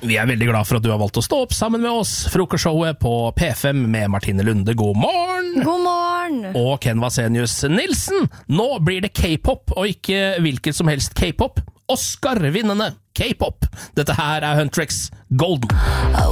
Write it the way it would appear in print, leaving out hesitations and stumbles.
Vi er veldig glad for at du har valgt å stå opp sammen med oss. Frokostshowet på P5 med Martine Lunde, god morgen! God morgen! Og Ken Vasenius Nilsen. Nå blir det K-pop, og ikke hvilket som helst K-pop. Oscar-vinnende K-pop. Dette her er Huntrix Golden.